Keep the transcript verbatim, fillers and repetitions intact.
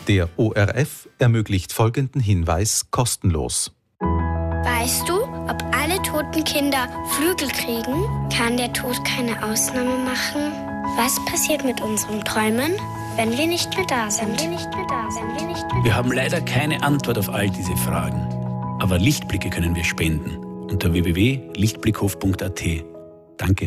Der O R F ermöglicht folgenden Hinweis kostenlos. Weißt du, ob alle toten Kinder Flügel kriegen? Kann der Tod keine Ausnahme machen? Was passiert mit unseren Träumen, wenn wir nicht mehr da sind? Wenn wir nicht mehr da sind, wenn wir nicht mehr Wir haben leider keine Antwort auf all diese Fragen. Aber Lichtblicke können wir spenden unter w w w punkt lichtblickhof punkt a t. Danke.